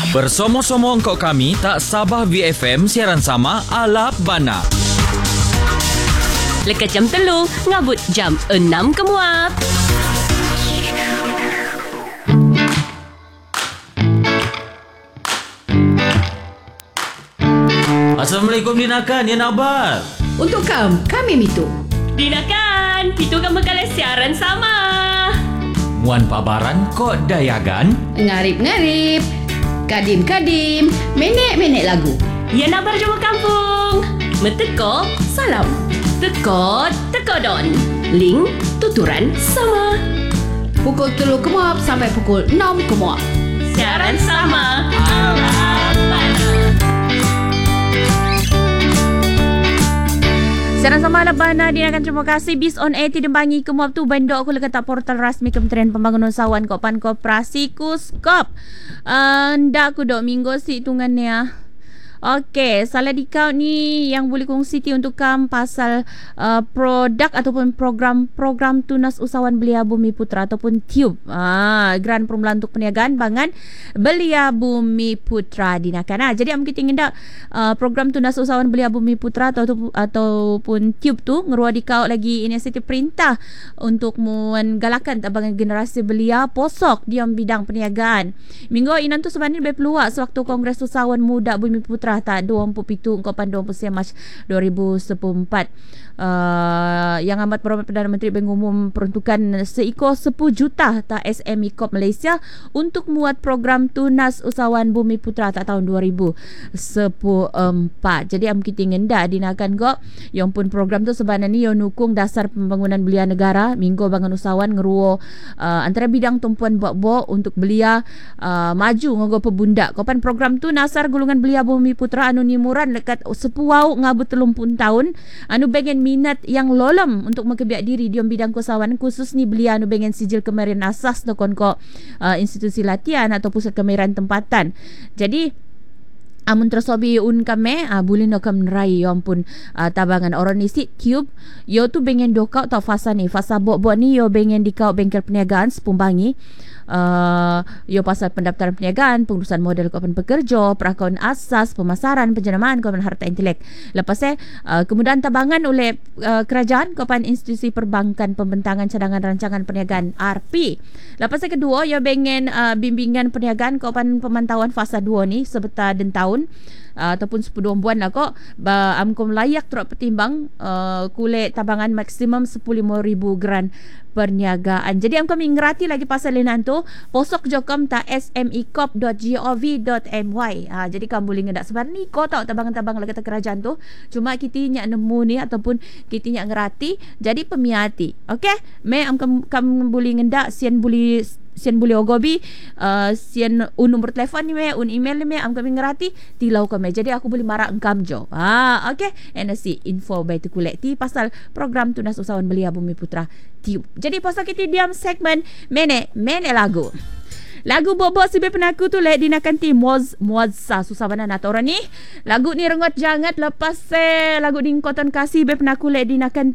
Bersomong-somong kok kami tak Sabah VFM siaran sama ala bana. Lekat jam 3, ngabut jam 6 ke muap. Assalamualaikum Dinakan, ya Nabar. Untuk kami Mitu. Dinakan, itu kan berkala siaran sama. Muan pabaran kok dayagan. Ngarip-ngarip, kadim-kadim, menek-menek lagu. Ya Nabar jumpa kampung. Meteko, Salam. teko don. Link, tuturan sama. Pukul 3 ke muap sampai pukul 6 ke muap. Siaran sama ala bana. Siaran sama ala bana dinakan terima kasih Bis on air tidembangi ke muap tu bandok aku lekat portal rasmi Kementerian Pembangunan Usahawan Kopan Koperasi Kuskop. Ndak aku dok minggu si hitungannya. Okey, salah dikau ni yang boleh kongsi ti untuk pasal produk ataupun program Tunas Usahawan Belia Bumi Putra ataupun TUB. Geran Permulaan untuk Perniagaan Bangan Belia Bumi Putra dinakan. Jadi am kita ingin dak program Tunas Usahawan Belia Bumi Putra ataupun TUB tu ngeruah dikau lagi inisiatif perintah untuk menggalakan tabangan generasi belia posok di bidang perniagaan. Minggu inan tu sebenarnya berpeluang sewaktu Kongres Usahawan Muda Bumi Putra tak 27 Kopan 20 Mac 2014. Yang amat berhormat Perdana Menteri mengumum peruntukan seiko 10 juta tak SME Corp Malaysia untuk muat program Tunas Usahawan Bumi Putra tak tahun 2014. Jadi am kita ngendak dinakan kok yang pun program tu sebenarnya yang nukung dasar pembangunan belia negara minggu bangun usahawan ngeruo antara bidang tumpuan buat untuk belia maju ngogo pebundak. Kopan program tu nasar gulungan belia Bumi Putra anu nimuran dekat sepuau ngabut 30 tahun anu bengen minat yang lolom untuk mengebiak diri di bidang usahawan khusus ni belia anu bengen sijil kemahiran asas dokon ko institusi latihan atau pusat kemahiran tempatan. Jadi amun tersobi kame boleh nak menerai yang pun tabangan orang ni si tube yo tu bengen dokau tau fasa ni fasa bok ni yo bengen dikau bengkel perniagaan sepumbangi yo pasal pendaftaran perniagaan, pengurusan modal kawan pekerja, perakauan asas, pemasaran, penjenamaan kawan harta intelek. Lepas kemudian tabangan oleh kerajaan kawan institusi perbankan pembentangan cadangan rancangan perniagaan RP. Lepas kedua yo bengen bimbingan perniagaan kawan pemantauan fasa 2 ni sebentar dan tahun ataupun 10 bulan lah kok amkom layak teruk pertimbang kulit tabangan maksimum 15,000 geran perniagaan. Jadi amkom ingrati lagi pasal linan tu posok jokom ta smecorp.gov.my. Jadi kamu boleh ngedak sebenarnya kau tahu tabangan-tabangan lagi kerajaan tu cuma kita nyak nemu ni ataupun kita nyak ngerati jadi pemiati. Okey, me amkom kamu boleh ngedak sian boleh ogobi sian nombor telefon ni me email ni me am kami ngerati tilau kami jadi aku boleh marah engkam jo okey NSC info by tu kolekti pasal program Tunas Usahawan Belia Bumi Putra TUB. Jadi pasal kita diam segmen mene lagu bobo si penaku tu lek dinakan ti muazza susah mana nak orang ni lagu ni rengot jangat lepas lagu ni koton kasih penaku lek dinakan